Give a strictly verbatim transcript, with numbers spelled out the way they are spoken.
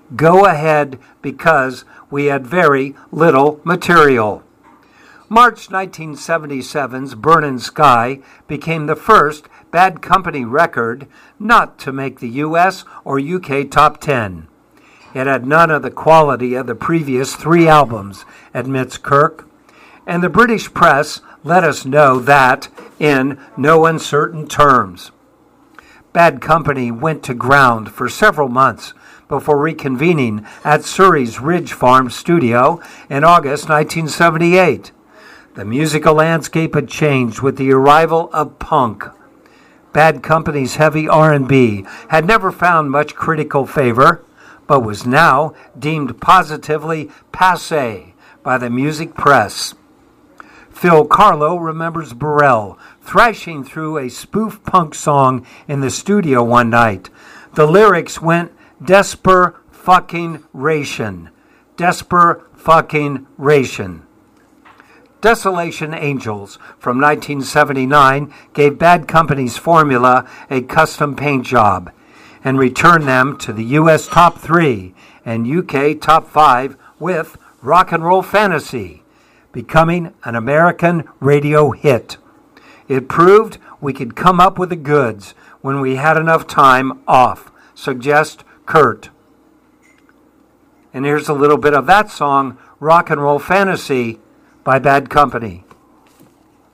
go ahead because we had very little material. March nineteen seventy-seven's Burnin' Sky became the first Bad Company record not to make the U S or U K top ten. It had none of the quality of the previous three albums, admits Kirk, and the British press let us know that in no uncertain terms. Bad Company went to ground for several months before reconvening at Surrey's Ridge Farm studio in August nineteen seventy-eight. The musical landscape had changed with the arrival of punk. Bad Company's heavy R and B had never found much critical favor, but was now deemed positively passé by the music press. Phil Carlo remembers Burrell thrashing through a spoof punk song in the studio one night. The lyrics went desper fucking ration. Desper fucking ration. Desolation Angels from nineteen seventy-nine gave Bad Company's formula a custom paint job and returned them to the U S top three and U K top five with Rock and Roll Fantasy, becoming an American radio hit. It proved we could come up with the goods when we had enough time off, suggests Kurt. And here's a little bit of that song, Rock and Roll Fantasy, by Bad Company.